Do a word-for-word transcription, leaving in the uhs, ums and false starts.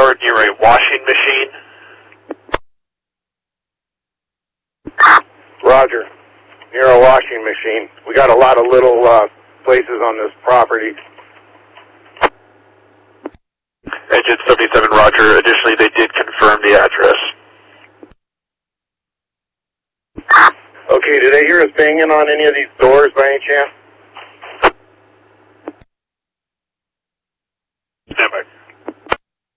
door near a washing machine. Roger. Near a washing machine. We got a lot of little uh, places on this property. Engine seventy-seven, Roger. Additionally, they did confirm the address. Okay, did they hear us banging on any of these doors by any chance?